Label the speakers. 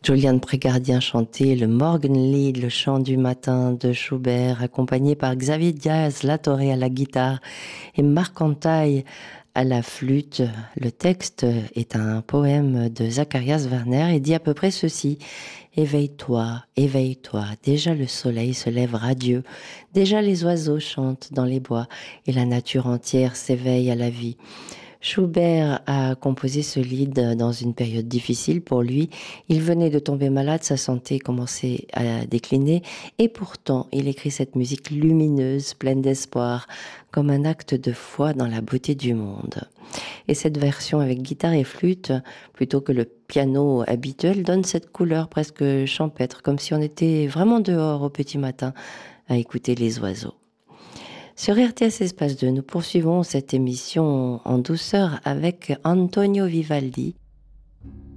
Speaker 1: Juliane Prégardien chantait le Morgenlied, le chant du matin de Schubert, accompagné par Xavier Diaz-Latorre à la guitare et Marc Antaille à la flûte. Le texte est un poème de Zacharias Werner et dit à peu près ceci. Éveille-toi, éveille-toi, déjà le soleil se lève radieux, déjà les oiseaux chantent dans les bois et la nature entière s'éveille à la vie. Schubert a composé ce lied dans une période difficile pour lui. Il venait de tomber malade, sa santé commençait à décliner et pourtant il écrit cette musique lumineuse, pleine d'espoir, comme un acte de foi dans la beauté du monde. Et cette version avec guitare et flûte, plutôt que le piano habituel, donne cette couleur presque champêtre, comme si on était vraiment dehors au petit matin à écouter les oiseaux. Sur RTS Espace 2, nous poursuivons cette émission en douceur avec Antonio Vivaldi,